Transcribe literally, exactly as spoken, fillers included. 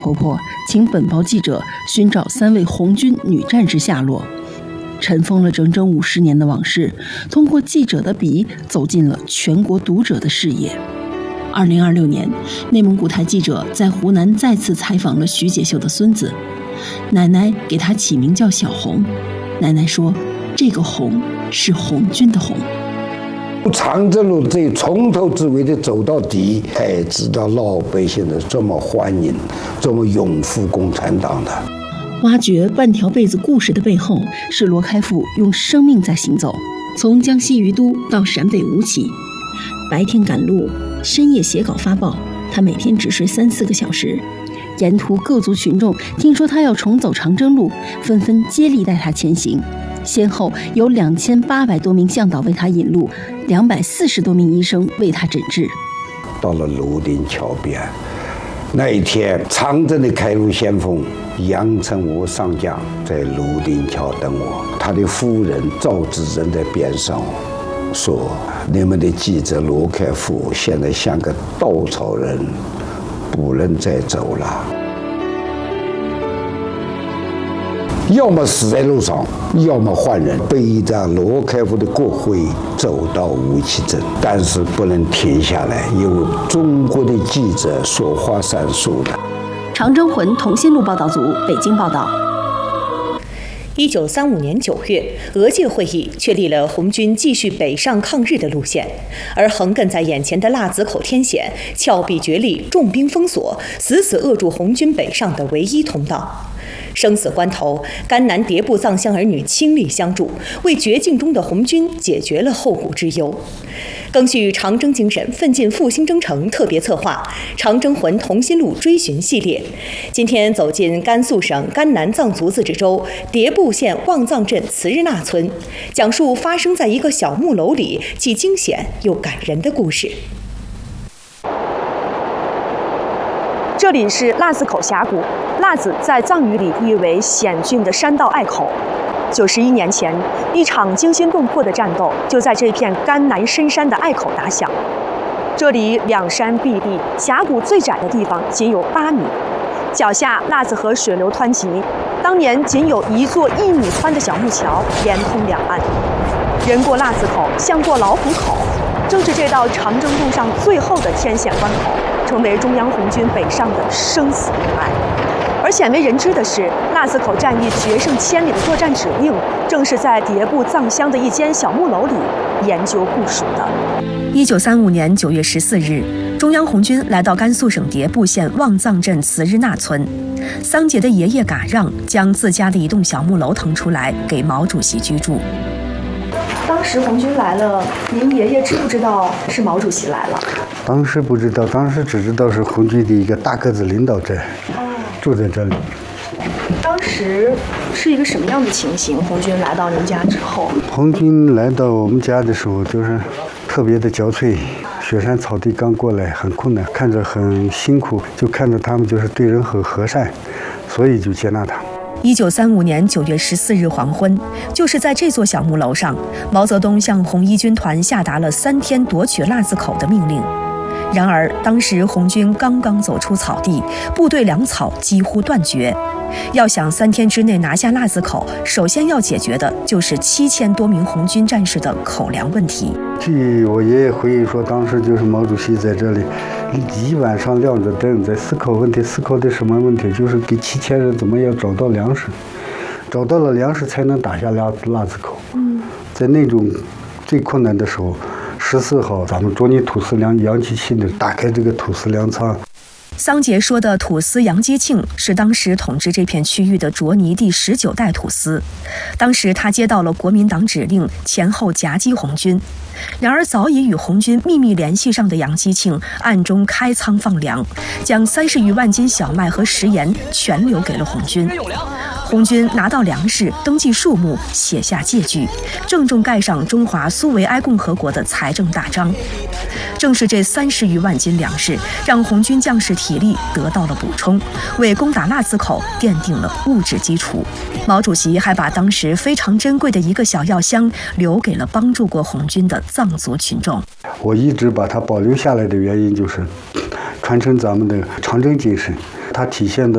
婆婆请本报记者寻找三位红军女战士下落。尘封了整整五十年的往事，通过记者的笔走进了全国读者的视野。二零二六年，内蒙古台记者在湖南再次采访了徐解秀的孙子，奶奶给他起名叫小红。奶奶说，这个红是红军的红。 长征路这从头至尾的走到底，才知道老百姓的这么欢迎，这么拥护共产党的。 挖掘半条被子故事的背后，是罗开复用生命在行走，从江西于都到陕北吴起，白天赶路，深夜写稿发报，他每天只睡三四个小时。沿途各族群众听说他要重走长征路，纷纷接力带他前行。先后有两千八百多名向导为他引路，两百四十多名医生为他诊治。 到了泸定桥边，那一天，长征的开路先锋杨成武上将在泸定桥等我，他的夫人赵志仁在边上说：“你们的记者罗开复现在像个稻草人，不能再走了。”要么死在路上，要么换人，背着罗开复的国徽走到吴起镇，但是不能停下来，因为中国的记者说话算数的。 长征魂同心路报道组北京报道。 一九三五年九月，俄界会议确立了红军继续北上抗日的路线，而横亘在眼前的腊子口天险，峭壁绝壁，重兵封锁，死死扼住红军北上的唯一通道。生死关头，甘南迭部藏乡儿女倾力相助，为绝境中的红军解决了后顾之忧。赓续长征精神，奋进复兴征程特别策划《长征魂同心路追寻》系列，今天走进甘肃省甘南藏族自治州迭部县望藏镇慈日纳村，讲述发生在一个小木楼里既惊险又感人的故事。 这里是腊子口峡谷，腊子在藏语里意为险峻的山道隘口。九十一年前，一场惊心动魄的战斗就在这片甘南深山的隘口打响。这里两山壁立，峡谷最窄的地方仅有八米，脚下腊子河水流湍急，当年仅有一座一米宽的小木桥连通两岸。人过腊子口，像过老虎口，正是这道长征路上最后的天险关口，成为中央红军北上的生死命脉。而鲜为人知的是，腊子口战役决胜千里的作战指令，正是在迭部藏乡的一间小木楼里研究部署的。 一九三五年九月十四日，中央红军来到甘肃省迭部县望藏镇慈日纳村，桑杰的爷爷嘎让将自家的一栋小木楼腾出来给毛主席居住。 当时红军来了，您爷爷知不知道是毛主席来了？ 当时不知道，当时只知道是红军的一个大个子领导者，住在这里。 当时是一个什么样的情形？红军来到您家之后， 红军来到我们家的时候，就是特别的憔悴，雪山草地刚过来，很困难，看着很辛苦，就看着他们就是对人很和善，所以就接纳他。 一九三五年九月十四日黄昏，就是在这座小木楼上，毛泽东向红一军团下达了三天夺取腊子口的命令。然而，当时红军刚刚走出草地，部队粮草几乎断绝。要想三天之内拿下腊子口，首先要解决的就是七千多名红军战士的口粮问题。 据我爷爷回忆说，当时就是毛主席在这里一晚上亮着灯，在思考问题，思考的什么问题？就是给七千人怎么样找到粮食，找到了粮食才能打下腊腊子口。嗯，在那种最困难的时候，十四号咱们捉你土司粮杨继庆的打开这个土司粮仓。 桑杰说的土司杨基庆是当时统治这片区域的卓尼第十九代土司，当时他接到了国民党指令，前后夹击红军。然而早已与红军秘密联系上的杨基庆暗中开仓放粮，将三十余万斤小麦和食盐全留给了红军。红军拿到粮食，登记数目，写下借据，郑重盖上中华苏维埃共和国的财政大章。正是这三十余万斤粮食，让红军将士体力得到了补充，为攻打腊子口奠定了物质基础。毛主席还把当时非常珍贵的一个小药箱留给了帮助过红军的藏族群众。 我一直把它保留下来的原因就是传承咱们的长征精神，它体现的